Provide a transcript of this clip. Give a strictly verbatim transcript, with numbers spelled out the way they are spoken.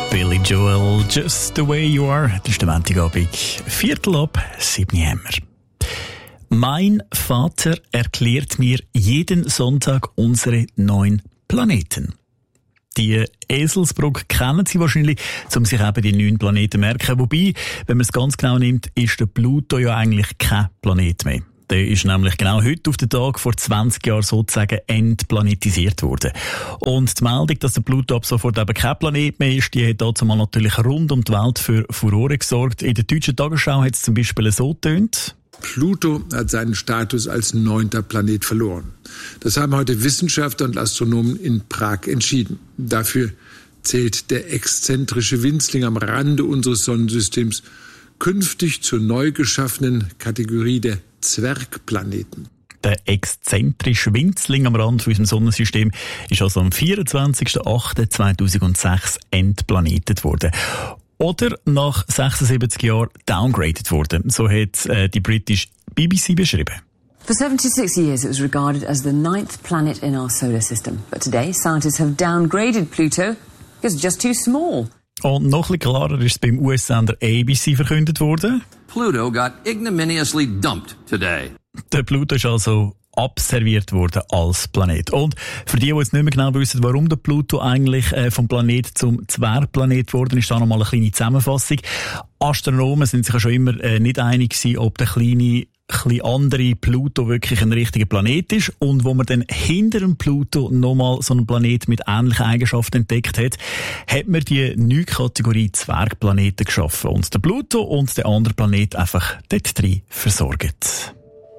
Billy Joel, Just the Way You Are. Das ist der Montagabend, Viertel ab sieben Uhr. Mein Vater erklärt mir jeden Sonntag unsere neun Planeten. Die Eselsbrücke kennen Sie wahrscheinlich, um sich eben die neun Planeten zu merken. Wobei, wenn man es ganz genau nimmt, ist der Pluto ja eigentlich kein Planet mehr. Der ist nämlich genau heute auf den Tag vor zwanzig Jahren sozusagen entplanetisiert worden. Und die Meldung, dass der Pluto ab sofort eben kein Planet mehr ist, die hat dazu mal natürlich rund um die Welt für Furore gesorgt. In der deutschen Tagesschau hat es zum Beispiel so getönt: Pluto hat seinen Status als neunter Planet verloren. Das haben heute Wissenschaftler und Astronomen in Prag entschieden. Dafür zählt der exzentrische Winzling am Rande unseres Sonnensystems künftig zur neu geschaffenen Kategorie der Zwergplaneten. Der exzentrische Winzling am Rand unserem Sonnensystem ist also am vierundzwanzigsten achten zweitausendsechs entplanetet worden. Oder nach sechsundsiebzig Jahren downgraded worden. So hat äh, die British B B C beschrieben. For seventy-six years it was regarded as the ninth planet in our solar system. But today scientists have downgraded Pluto because it's just too small. Und noch ein bisschen klarer ist es beim U S-Sender A B C verkündet worden. Pluto got ignominiously dumped today. Der Pluto ist also abserviert worden als Planet. Und für die, die jetzt nicht mehr genau wissen, warum der Pluto eigentlich äh, vom Planet zum Zwergplanet geworden ist, da nochmal eine kleine Zusammenfassung. Astronomen sind sich ja schon immer äh, nicht einig gewesen, ob der kleine ein andere Pluto wirklich ein richtiger Planet ist. Und wo man dann hinter dem Pluto nochmal so einen Planet mit ähnlichen Eigenschaften entdeckt hat, hat man die neue Kategorie Zwergplaneten geschaffen und der Pluto und der andere Planet einfach dort drin versorgt.